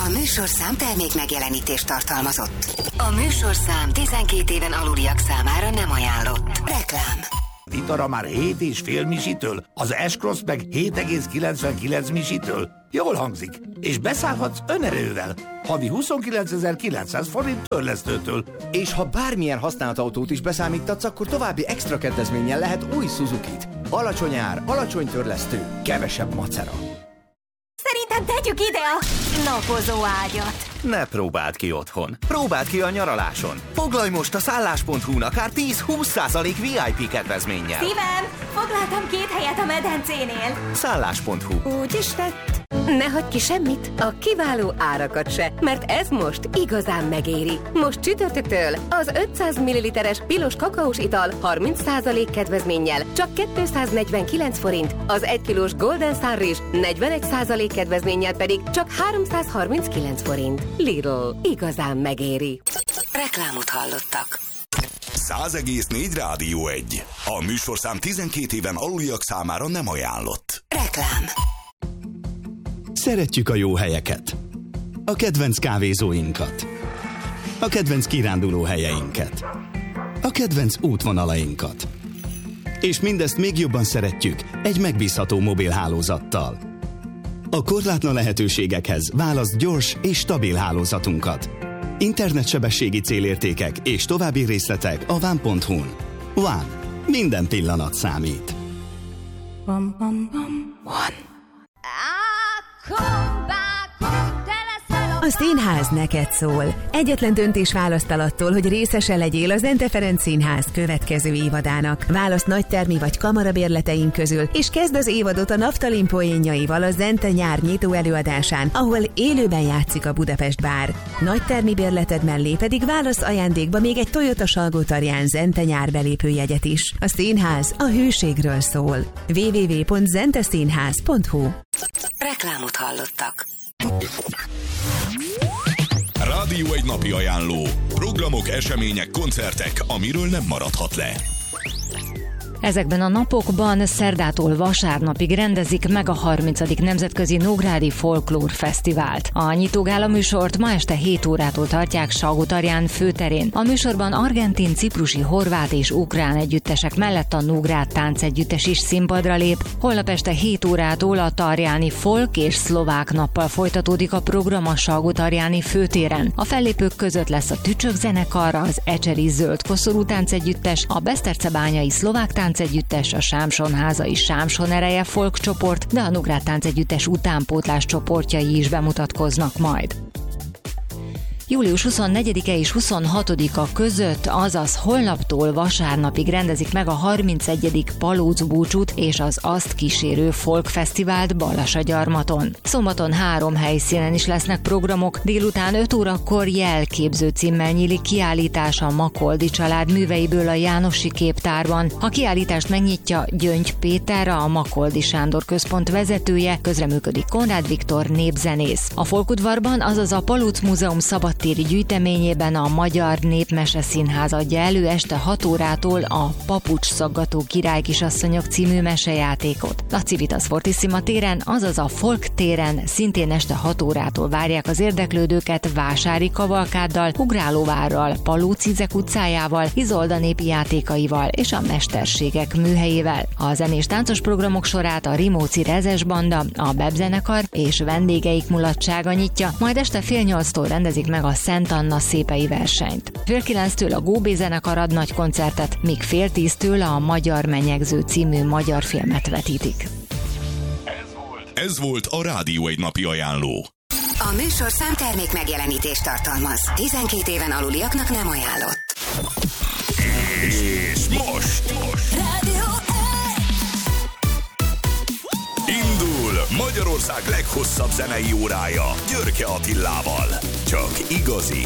A műsorszám termék megjelenítést tartalmazott. A műsorszám 12 éven aluliak számára nem ajánlott. Reklám. Itara már 7,5 misitől, az S-Cross meg 7,99 misitől. Jól hangzik, és beszállhatsz önerővel. Havi 29.900 forint törlesztőtől. És ha bármilyen használt autót is beszámítatsz, akkor további extra kedvezménnyel lehet új Suzukit. Alacsony ár, alacsony törlesztő, kevesebb macera. Szerintem tegyük ide a napozó ágyat. Ne próbáld ki otthon. Próbáld ki a nyaraláson. Foglalj most a szállás.hu-n akár 10-20% VIP kedvezménnyel. Szívem, foglaltam 2 helyet a medencénél. Szállás.hu. Úgy is tett. Ne hagyj ki semmit, a kiváló árakat se, mert ez most igazán megéri. Most csütörtöktől az 500 ml-es pilos kakaós ital 30% kedvezménnyel csak 249 forint, az 1 kilós Golden Star rizs 41% kedvezménnyel pedig csak 339 forint. Lidl, igazán megéri. Reklámot hallottak. 100,4 Rádió 1. A műsorszám 12 éven aluliak számára nem ajánlott. Reklám. Szeretjük a jó helyeket, a kedvenc kávézóinkat, a kedvenc kiránduló helyeinket, a kedvenc útvonalainkat. És mindezt még jobban szeretjük egy megbízható mobilhálózattal. A korlátlan lehetőségekhez válaszd gyors és stabil hálózatunkat. Internetsebességi célértékek és további részletek a van.hu-n. Van. Minden pillanat számít. One. A színház neked szól. Egyetlen döntés választal attól, hogy részese legyél a Zente Ferenc Színház következő évadának. Válaszd nagytermi vagy kamarabérleteink közül, és kezd az évadot a Naftalin poénjaival a Zente nyár nyitó előadásán, ahol élőben játszik a Budapest Bár. Nagytermi bérleted mellé pedig válasz ajándékba még egy Toyota Salgótarján Zente nyár belépőjegyet is. A színház a hőségről szól. www.zenteszínház.hu. Reklámot hallottak. Rádió egy napi ajánló. Programok, események, koncertek, amiről nem maradhat le. Ezekben a napokban szerdától vasárnapig rendezik meg a 30. Nemzetközi Nógrádi Folklór Fesztivált. A nyitógála műsort ma este 7 órától tartják Salgótarján főterén. A műsorban argentin, ciprusi, horvát és ukrán együttesek mellett a Nógrád táncegyüttes is színpadra lép. Holnap este 7 órától a tarjáni folk és szlovák nappal folytatódik a program a Salgótarjáni főtéren. A fellépők között lesz a Tücsök zenekar, az Ecseri zöld koszorú táncegyüttes, a Besztercebányai szlovák táncegyüttes, a Sámsonházai Sámson ereje folk csoport, de a Nógrád táncegyüttes utánpótlás csoportjai is bemutatkoznak majd. Július 24-e és 26-a között, azaz holnaptól vasárnapig rendezik meg a 31. Palóc búcsút és az azt kísérő folk fesztivált Balassagyarmaton. Szombaton 3 helyszínen is lesznek programok, délután 5 órakor jelképző címmel nyílik kiállítás a Makoldy család műveiből a Jánosi Képtárban. A kiállítást megnyitja Gyöngy Péter, a Makoldy Sándor Központ vezetője, közreműködik Konrád Viktor népzenész. A folkudvarban, azaz a Palóc Múzeum szabadtéri gyűjteményében a Magyar Népmese Színház adja elő este 6 órától a Papucs szaggató királykisasszonyok című mesejátékot. A Civitas Fortissima téren, azaz a Folk téren szintén este 6 órától várják az érdeklődőket vásári kavalkáddal, ugrálóvárral, Palóc-Izek utcájával, Izolda népi játékaival és a mesterségek műhelyével. A zenés táncos programok sorát a Rimóci Rezes Banda, a Beb zenekar és vendégeik mulatsága nyitja, majd este 7:30-tól rendezik meg a Szent Anna szépei versenyt. 8:30-től a Góbé zenekar ad nagy koncertet, míg 9:30-től a Magyar Menyegző című magyar filmet vetítik. Ez volt a Rádió egy napi ajánló. A műsorszám termék megjelenítést tartalmaz. 12 éven aluliaknak nem ajánlott. És most Rádió indul Magyarország leghosszabb zenei órája Györke Attilával. Csak igazi